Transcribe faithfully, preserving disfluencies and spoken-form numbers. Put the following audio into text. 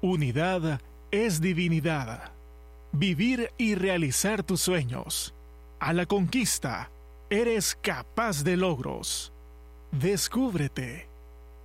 Unidad es divinidad. Vivir y realizar tus sueños. A la conquista, eres capaz de logros. Descúbrete.